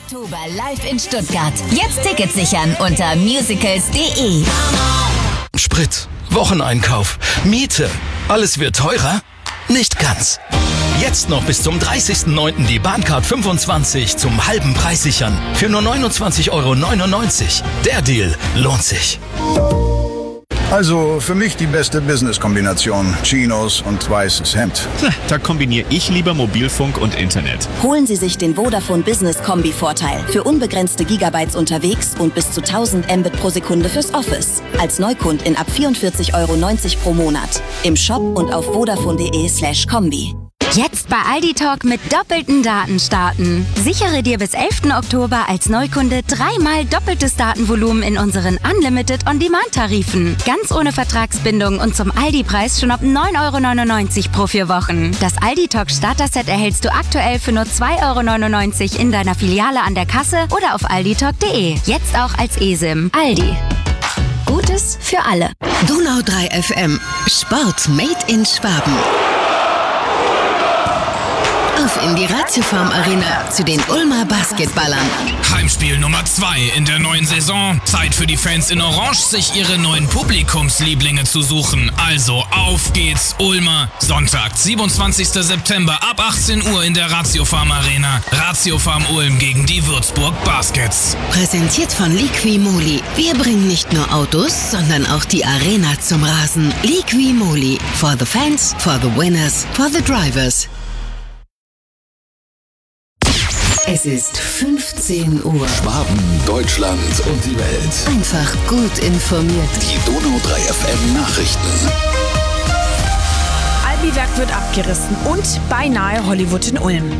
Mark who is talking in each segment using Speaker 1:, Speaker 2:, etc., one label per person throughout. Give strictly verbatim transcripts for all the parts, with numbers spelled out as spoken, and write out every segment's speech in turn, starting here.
Speaker 1: Oktober live in Stuttgart. Jetzt Tickets sichern unter musicals punkt de.
Speaker 2: Sprit, Wocheneinkauf, Miete. Alles wird teurer? Nicht ganz. Jetzt noch bis zum dreißigsten neunten die Bahncard fünfundzwanzig zum halben Preis sichern. Für nur neunundzwanzig Euro neunundneunzig. Der Deal lohnt sich.
Speaker 3: Also für mich die beste Business-Kombination. Chinos und weißes Hemd.
Speaker 4: Da kombiniere ich lieber Mobilfunk und Internet.
Speaker 5: Holen Sie sich den Vodafone Business Kombi-Vorteil. Für unbegrenzte Gigabytes unterwegs und bis zu tausend Mbit pro Sekunde fürs Office. Als Neukundin ab vierundvierzig Euro neunzig pro Monat. Im Shop und auf vodafone punkt de slash kombi.
Speaker 6: Jetzt bei Aldi Talk mit doppelten Daten starten. Sichere dir bis elften Oktober als Neukunde dreimal doppeltes Datenvolumen in unseren Unlimited On-Demand-Tarifen. Ganz ohne Vertragsbindung und zum Aldi-Preis schon ab neun Euro neunundneunzig pro vier Wochen. Das Aldi Talk Starter-Set erhältst du aktuell für nur zwei Euro neunundneunzig in deiner Filiale an der Kasse oder auf alditalk punkt de. Jetzt auch als eSIM. Aldi. Gutes für alle.
Speaker 7: Donau drei F M. Sport made in Schwaben. Auf in die Ratiofarm Arena zu den Ulmer Basketballern.
Speaker 8: Heimspiel Nummer zwei in der neuen Saison. Zeit für die Fans in Orange, sich ihre neuen Publikumslieblinge zu suchen. Also auf geht's, Ulmer. Sonntag, siebenundzwanzigsten September ab achtzehn Uhr in der Ratiofarm Arena. Ratiofarm Ulm gegen die Würzburg Baskets.
Speaker 7: Präsentiert von Liqui-Moly. Wir bringen nicht nur Autos, sondern auch die Arena zum Rasen. Liqui-Moly. For the fans, for the winners, for the drivers. Es ist fünfzehn Uhr.
Speaker 9: Schwaben, Deutschland und die Welt.
Speaker 7: Einfach gut informiert.
Speaker 9: Die Donau drei F M Nachrichten.
Speaker 10: Albiwerk wird abgerissen und beinahe Hollywood in Ulm.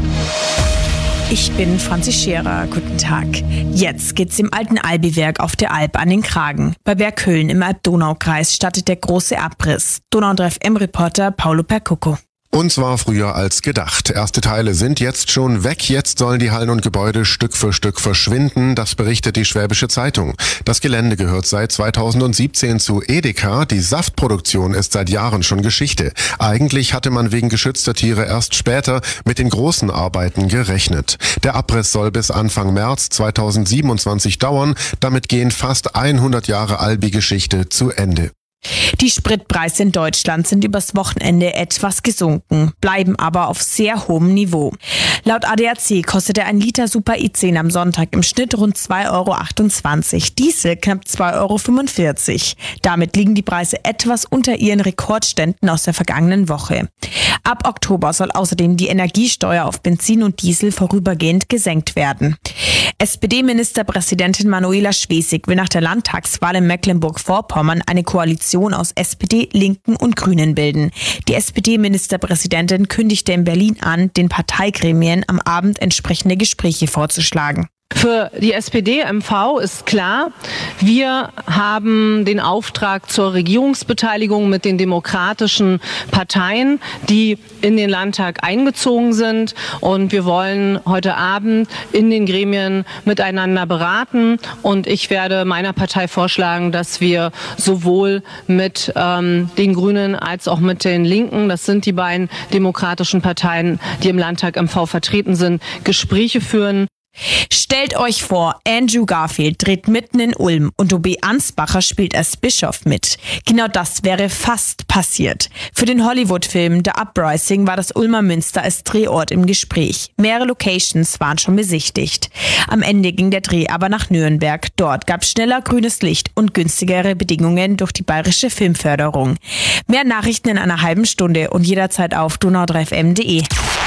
Speaker 10: Ich bin Franzi Scherer. Guten Tag. Jetzt geht's im alten Albiwerk auf der Alb an den Kragen. Bei Berghüllen im Alb-Donau-Kreis startet der große Abriss. Donau drei F M-Reporter Paolo Percucco.
Speaker 11: Und zwar früher als gedacht. Erste Teile sind jetzt schon weg. Jetzt sollen die Hallen und Gebäude Stück für Stück verschwinden. Das berichtet die Schwäbische Zeitung. Das Gelände gehört seit zweitausendsiebzehn zu Edeka. Die Saftproduktion ist seit Jahren schon Geschichte. Eigentlich hatte man wegen geschützter Tiere erst später mit den großen Arbeiten gerechnet. Der Abriss soll bis Anfang März zweitausendsiebenundzwanzig dauern. Damit gehen fast hundert Jahre Albi-Geschichte zu Ende.
Speaker 10: Die Spritpreise in Deutschland sind übers Wochenende etwas gesunken, bleiben aber auf sehr hohem Niveau. Laut A D A C kostete ein Liter Super I zehn am Sonntag im Schnitt rund zwei Euro achtundzwanzig, Diesel knapp zwei Euro fünfundvierzig. Damit liegen die Preise etwas unter ihren Rekordständen aus der vergangenen Woche. Ab Oktober soll außerdem die Energiesteuer auf Benzin und Diesel vorübergehend gesenkt werden. S P D-Ministerpräsidentin Manuela Schwesig will nach der Landtagswahl in Mecklenburg-Vorpommern eine Koalition aus S P D, Linken und Grünen bilden. Die S P D-Ministerpräsidentin kündigte in Berlin an, den Parteigremien am Abend entsprechende Gespräche vorzuschlagen.
Speaker 12: Für die S P D M V ist klar, wir haben den Auftrag zur Regierungsbeteiligung mit den demokratischen Parteien, die in den Landtag eingezogen sind. Und wir wollen heute Abend in den Gremien miteinander beraten. Und ich werde meiner Partei vorschlagen, dass wir sowohl mit ähm, den Grünen als auch mit den Linken, das sind die beiden demokratischen Parteien, die im Landtag M V vertreten sind, Gespräche führen.
Speaker 10: Stellt euch vor, Andrew Garfield dreht mitten in Ulm und O B Ansbacher spielt als Bischof mit. Genau das wäre fast passiert. Für den Hollywood-Film The Uprising war das Ulmer Münster als Drehort im Gespräch. Mehrere Locations waren schon besichtigt. Am Ende ging der Dreh aber nach Nürnberg. Dort gab es schneller grünes Licht und günstigere Bedingungen durch die bayerische Filmförderung. Mehr Nachrichten in einer halben Stunde und jederzeit auf donau drei f m punkt de.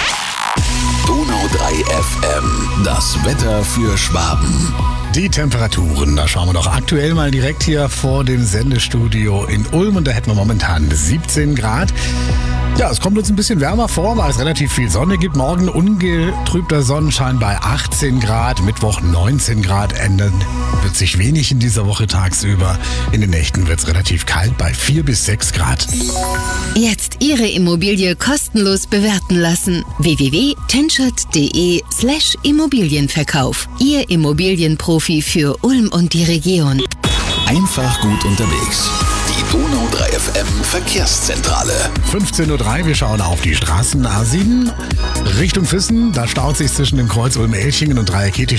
Speaker 9: Donau drei F M, das Wetter für Schwaben.
Speaker 13: Die Temperaturen, da schauen wir doch aktuell mal direkt hier vor dem Sendestudio in Ulm und da hätten wir momentan siebzehn Grad. Ja, es kommt uns ein bisschen wärmer vor, weil es relativ viel Sonne gibt. Morgen ungetrübter Sonnenschein bei achtzehn Grad, Mittwoch neunzehn Grad. Ändern wird sich wenig in dieser Woche tagsüber. In den Nächten wird es relativ kalt bei vier bis sechs Grad.
Speaker 7: Jetzt Ihre Immobilie kostenlos bewerten lassen. w w w punkt tenschert punkt de slash Immobilienverkauf. Ihr Immobilienprofi für Ulm und die Region.
Speaker 9: Einfach gut unterwegs. Die Donau drei F M Verkehrszentrale.
Speaker 13: fünfzehn Uhr drei, wir schauen auf die Straßen A sieben Richtung Füssen. Da staut sich zwischen dem Kreuz Ulm-Elchingen und Dreieckig